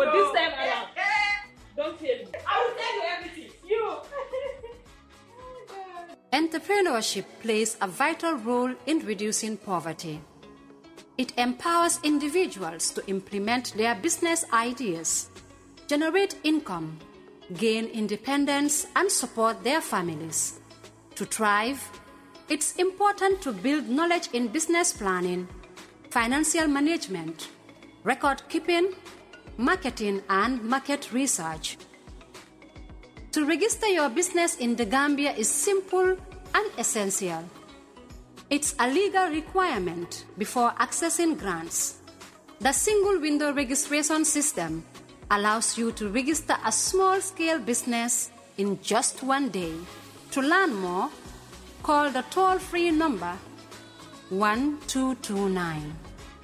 But this time around, don't fail me. I will tell you everything. You. Entrepreneurship plays a vital role in reducing poverty. It empowers individuals to implement their business ideas, generate income, gain independence, and support their families. To thrive, it's important to build knowledge in business planning, financial management, record keeping, marketing, and market research. To register your business in the Gambia is simple and essential. It's a legal requirement before accessing grants. The single window registration system allows you to register a small-scale business in just 1 day. To learn more, call the toll-free number 1229.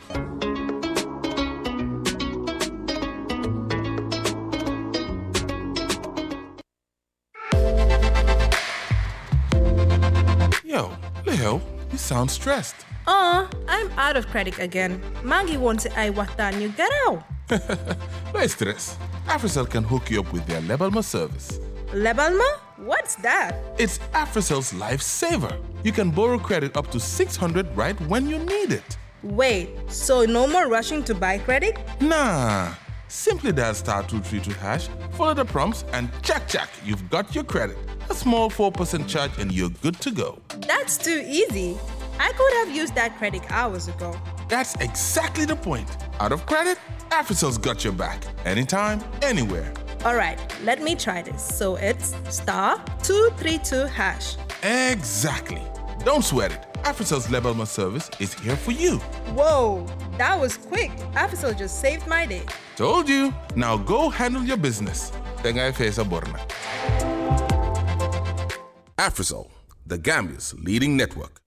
Yo, Leo, you sound stressed. I'm out of credit again. Maggie wants I what done you get out. No stress. AfriCell can hook you up with their Lebalma service. Lebalma? What's that? It's AfriCell's lifesaver. You can borrow credit up to 600 right when you need it. Wait, so no more rushing to buy credit? Nah. Simply dial *232#, follow the prompts, and check, you've got your credit. A small 4% charge and you're good to go. That's too easy. I could have used that credit hours ago. That's exactly the point. Out of credit, AfriCell's got your back. Anytime, anywhere. All right, let me try this. So it's *232#. Exactly. Don't sweat it. AfriCell's Lebalma service is here for you. Whoa, that was quick. AfriCell just saved my day. Told you. Now go handle your business. Tenga Fesa Borna. AfriCell, the Gambia's leading network.